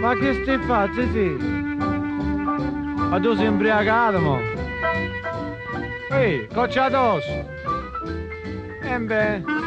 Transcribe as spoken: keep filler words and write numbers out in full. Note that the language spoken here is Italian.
Ma che stai facendo, sì? Ma tu sei imbriacato, mo? Ehi, coccia addosso! E beh...